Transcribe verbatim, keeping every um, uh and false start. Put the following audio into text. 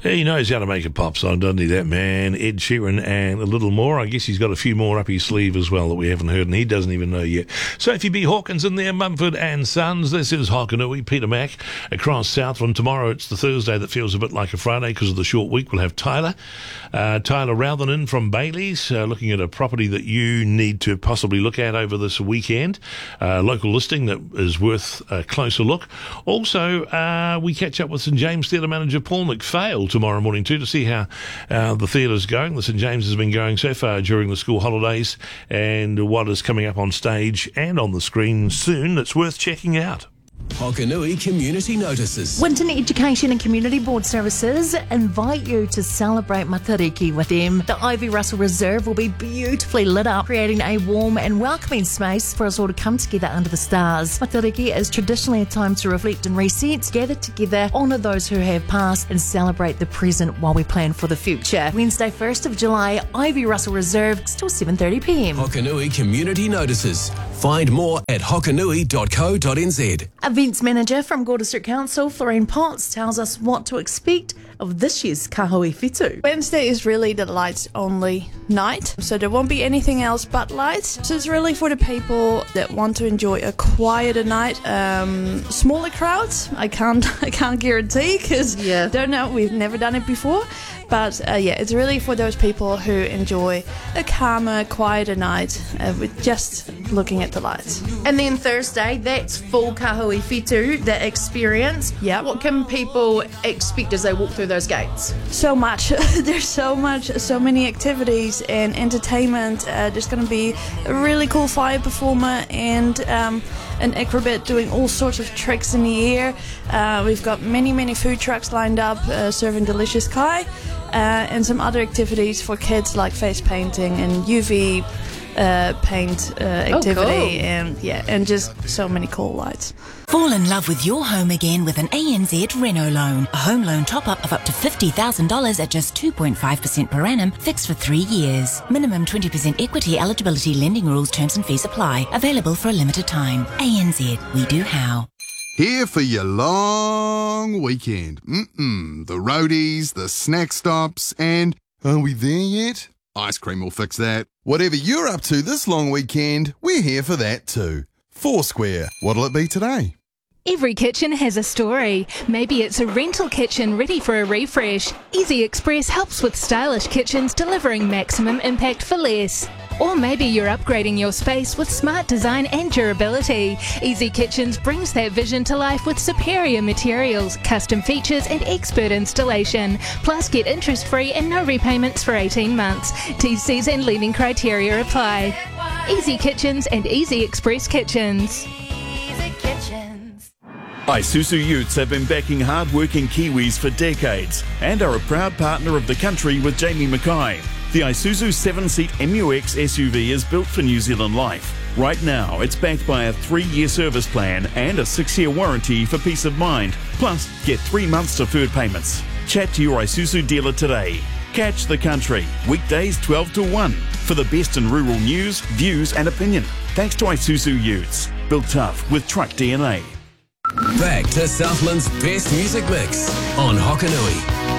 He knows how to make a pop song, doesn't he, that man? Ed Sheeran, and a little more. I guess he's got a few more up his sleeve as well that we haven't heard, and he doesn't even know yet. Sophie B. Hawkins in there, Mumford and Sons. This is Hokanui, Peter Mack across Southland. Tomorrow it's the Thursday that feels a bit like a Friday because of the short week. We'll have Tyler. Uh, Tyler Routhen in from Bailey's, uh, looking at a property that you need to possibly look at over this weekend. Uh, local listing that is worth a closer look. Also, uh, we catch up with St James Theatre manager Paul McPhail tomorrow morning too to see how uh, the theatre's going. The St James has been going so far during the school holidays, and what is coming up on stage and on the screen soon that's worth checking out. Hokanui Community Notices. Winton Education and Community Board Services invite you to celebrate Matariki with them. The Ivy Russell Reserve will be beautifully lit up, creating a warm and welcoming space for us all to come together under the stars. Matariki is traditionally a time to reflect and reset, gather together, honour those who have passed and celebrate the present while we plan for the future. Wednesday first of July, Ivy Russell Reserve till seven thirty p m. Hokanui Community Notices. Find more at hokanui dot co dot n z. Events manager from Gore District Council, Florine Potts, tells us what to expect of this year's Kahui Whitu. Wednesday is really the lights only night, so there won't be anything else but lights. So it's really for the people that want to enjoy a quieter night. Um, smaller crowds, I can't I can't guarantee because yeah. don't know, we've never done it before. But uh, yeah, it's really for those people who enjoy a calmer, quieter night uh, with just looking at the lights. And then Thursday, that's full Kahui Whitu, the experience. Yeah. What can people expect as they walk through those gates? So much. There's so much, so many activities and entertainment. Uh, there's going to be a really cool fire performer and um, an acrobat doing all sorts of tricks in the air. Uh, we've got many, many food trucks lined up uh, serving delicious kai. Uh, and some other activities for kids like face painting and U V uh, paint uh, activity. Oh, cool. And yeah, and just so many cool lights. Fall in love with your home again with an A N Z Reno loan. A home loan top-up of up to fifty thousand dollars at just two point five percent per annum, fixed for three years. Minimum twenty percent equity eligibility, lending rules, terms and fees apply. Available for a limited time. A N Z, we do how. Here for your long weekend. Mm-mm. The roadies, the snack stops, and are we there yet? Ice cream will fix that. Whatever you're up to this long weekend, we're here for that too. Foursquare. What'll it be today? Every kitchen has a story. Maybe it's a rental kitchen ready for a refresh. Easy Express helps with stylish kitchens delivering maximum impact for less. Or maybe you're upgrading your space with smart design and durability. Easy Kitchens brings that vision to life with superior materials, custom features and expert installation. Plus get interest-free and no repayments for eighteen months. T Cs and leading criteria apply. Easy Kitchens and Easy Express Kitchens. Isuzu Utes have been backing hard-working Kiwis for decades and are a proud partner of the country with Jamie Mackay. The Isuzu seven-seat M U X S U V is built for New Zealand life. Right now, it's backed by a three-year service plan and a six-year warranty for peace of mind. Plus, get three months deferred payments. Chat to your Isuzu dealer today. Catch the country, weekdays twelve to one, for the best in rural news, views and opinion. Thanks to Isuzu Utes, built tough with truck D N A. Back to Southland's best music mix on Hokanui.